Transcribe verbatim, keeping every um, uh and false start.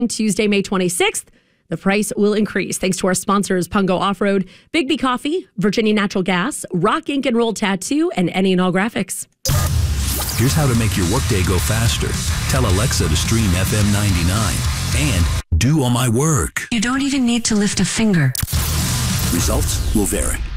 Tuesday, May twenty-sixth. The price will increase thanks to our sponsors, Pungo Off-Road, Big Coffee, Virginia Natural Gas, Rock Ink and Roll Tattoo, and Any and All Graphics. Here's how to make your workday go faster. Tell Alexa to stream F M ninety-nine and do all my work. You don't even need to lift a finger. Results will vary.